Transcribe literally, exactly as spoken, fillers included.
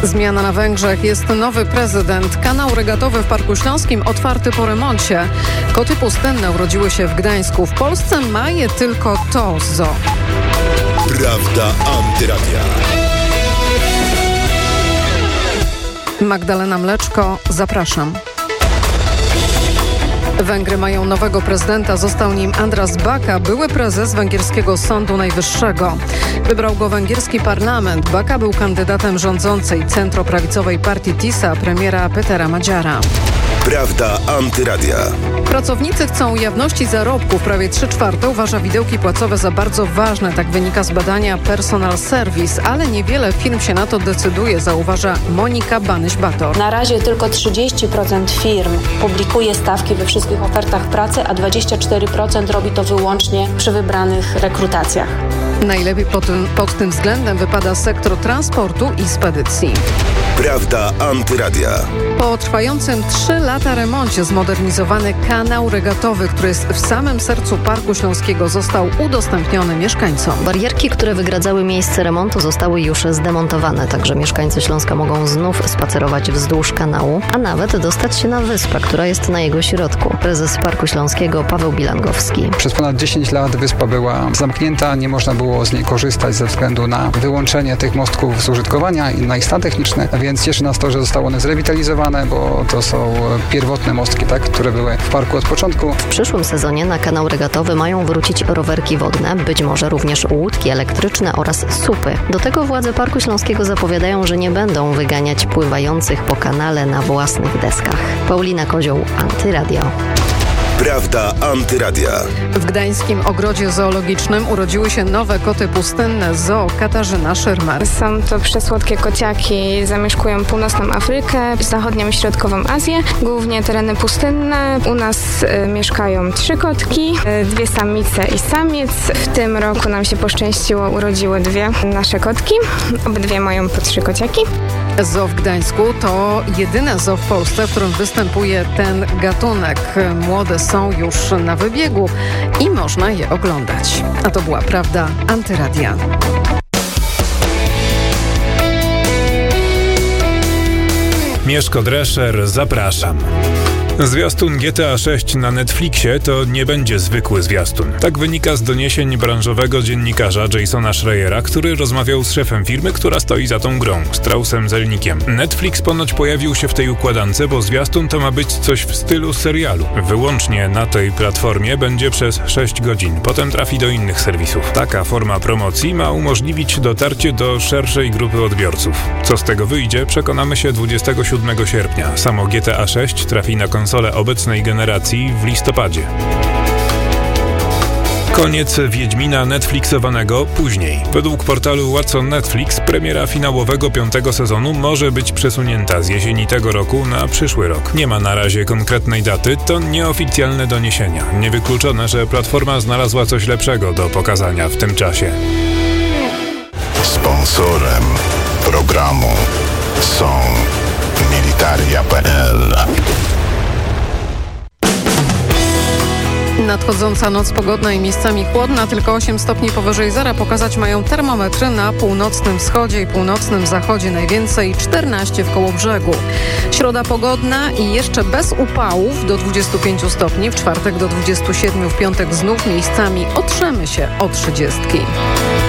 Zmiana na Węgrzech. Jest nowy prezydent. Kanał regatowy w Parku Śląskim otwarty po remoncie. Koty pustynne urodziły się w Gdańsku. W Polsce ma je tylko to zoo. Prawda Antyradia. Magdalena Mleczko, zapraszam. Węgry mają nowego prezydenta. Został nim Andras Baka, były prezes węgierskiego Sądu Najwyższego. Wybrał go węgierski parlament. Baka był kandydatem rządzącej centroprawicowej partii TISA premiera Petera Magyara. Prawda Antyradia. Pracownicy chcą jawności zarobków. Prawie trzy czwarte uważa widełki płacowe za bardzo ważne. Tak wynika z badania Personal Service, ale niewiele firm się na to decyduje, zauważa Monika Banyś-Bator. Na razie tylko trzydzieści procent firm publikuje stawki we wszystkich ofertach pracy, a dwadzieścia cztery procent robi to wyłącznie przy wybranych rekrutacjach. Najlepiej pod tym, pod tym względem wypada sektor transportu i spedycji. Prawda Antyradia. Po trwającym trzy lata remoncie zmodernizowany kanał regatowy, który jest w samym sercu Parku Śląskiego, został udostępniony mieszkańcom. Barierki, które wygradzały miejsce remontu, zostały już zdemontowane, także mieszkańcy Śląska mogą znów spacerować wzdłuż kanału, a nawet dostać się na wyspę, która jest na jego środku. Prezes Parku Śląskiego Paweł Bilangowski. Przez ponad dziesięć lat wyspa była zamknięta, nie można było z niej korzystać ze względu na wyłączenie tych mostków z użytkowania i na ich stan techniczny, więc cieszy nas to, że zostały one zrewitalizowane, bo to są pierwotne mostki, tak, które były w parku od początku. W przyszłym sezonie na kanał regatowy mają wrócić rowerki wodne, być może również łódki elektryczne oraz supy. Do tego władze Parku Śląskiego zapowiadają, że nie będą wyganiać pływających po kanale na własnych deskach. Paulina Kozioł, Antyradio. Prawda Antyradia. W gdańskim ogrodzie zoologicznym urodziły się nowe koty pustynne. Zoo Katarzyna Szyrmar. Są to przesłodkie kociaki, zamieszkują północną Afrykę, zachodnią i środkową Azję, głównie tereny pustynne. U nas y, mieszkają trzy kotki, y, dwie samice i samiec. W tym roku nam się poszczęściło, urodziły dwie nasze kotki. Obydwie mają po trzy kociaki. Zoo w Gdańsku to jedyne zoo w Polsce, w którym występuje ten gatunek. Młode są już na wybiegu i można je oglądać. A to była Prawda Antyradia. Mieszko Drescher, zapraszam. Zwiastun G T A sześć na Netflixie to nie będzie zwykły zwiastun. Tak wynika z doniesień branżowego dziennikarza Jasona Schreiera, który rozmawiał z szefem firmy, która stoi za tą grą, Straussem Zelnickiem. Netflix ponoć pojawił się w tej układance, bo zwiastun to ma być coś w stylu serialu. Wyłącznie na tej platformie będzie przez sześć godzin. Potem trafi do innych serwisów. Taka forma promocji ma umożliwić dotarcie do szerszej grupy odbiorców. Co z tego wyjdzie, przekonamy się dwudziestego siódmego sierpnia. Samo G T A sześć trafi na konsolę obecnej generacji w listopadzie. Koniec Wiedźmina Netflixowanego później. Według portalu What's on Netflix premiera finałowego piątego sezonu może być przesunięta z jesieni tego roku na przyszły rok. Nie ma na razie konkretnej daty, to nieoficjalne doniesienia. Niewykluczone, że platforma znalazła coś lepszego do pokazania w tym czasie. Sponsorem programu są Militaria kropka p l. Nadchodząca noc pogodna i miejscami chłodna, tylko osiem stopni powyżej zera pokazać mają termometry na północnym wschodzie i północnym zachodzie, najwięcej czternaście w Kołobrzegu. Środa pogodna i jeszcze bez upałów do dwudziestu pięciu stopni, w czwartek do dwudziestu siedmiu, w piątek znów miejscami otrzemy się o trzydziestki.